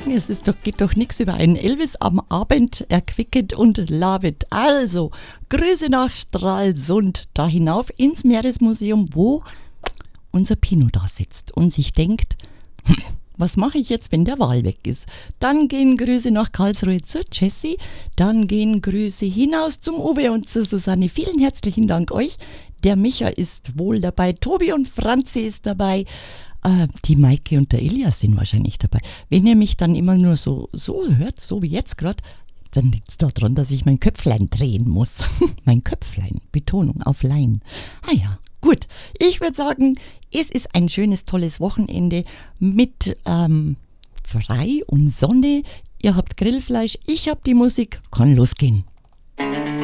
sagen, geht doch nichts über einen Elvis am Abend, erquicket und labet. Also, Grüße nach Stralsund, da hinauf ins Meeresmuseum, wo unser Pino da sitzt und sich denkt, was mache ich jetzt, wenn der Wal weg ist? Dann gehen Grüße nach Karlsruhe zur Jessie, dann gehen Grüße hinaus zum Uwe und zur Susanne. Vielen herzlichen Dank euch. Der Micha ist wohl dabei, Tobi und Franzi ist dabei, die Maike und der Elias sind wahrscheinlich dabei. Wenn ihr mich dann immer nur so hört, so wie jetzt gerade, dann liegt es daran, dass ich mein Köpflein drehen muss. Mein Köpflein, Betonung auf Lein. Ah ja, gut. Ich würde sagen, es ist ein schönes, tolles Wochenende mit frei und Sonne. Ihr habt Grillfleisch, ich hab die Musik. Kann losgehen.